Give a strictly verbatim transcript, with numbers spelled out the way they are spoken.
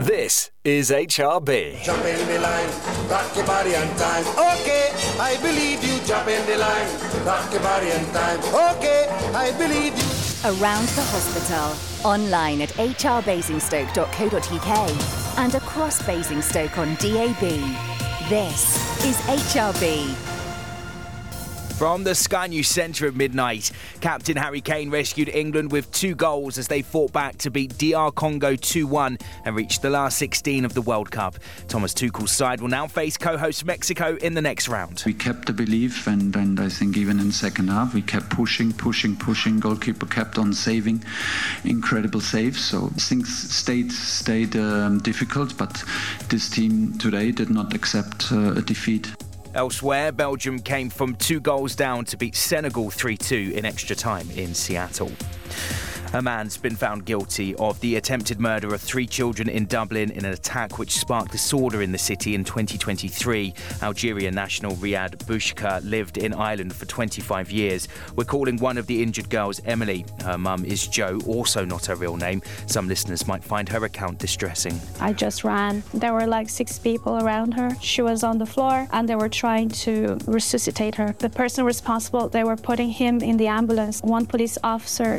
This is H R B. Jump in the line, rock your body and time. Okay, I believe you. Jump in the line, rock your body and time. Okay, I believe you. Around the hospital, online at h r basingstoke dot co dot u k and across Basingstoke on D A B. This is H R B. From the Sky News Centre at midnight, Captain Harry Kane rescued England with two goals as they fought back to beat D R Congo two one and reached the last sixteen of the World Cup. Thomas Tuchel's side will now face co-host Mexico in the next round. We kept the belief, and, and I think even in the second half, we kept pushing, pushing, pushing. Goalkeeper kept on saving, incredible saves. So things stayed stayed um, difficult, but this team today did not accept uh, a defeat. Elsewhere, Belgium came from two goals down to beat Senegal three two in extra time in Seattle. A man's been found guilty of the attempted murder of three children in Dublin in an attack which sparked disorder in the city in twenty twenty-three. Algerian national Riyad Bouchka lived in Ireland for twenty-five years. We're calling one of the injured girls Emily. Her mum is Jo, also not her real name. Some listeners might find her account distressing. I just ran. There were like six people around her. She was on the floor and they were trying to resuscitate her. The person responsible, they were putting him in the ambulance. One police officer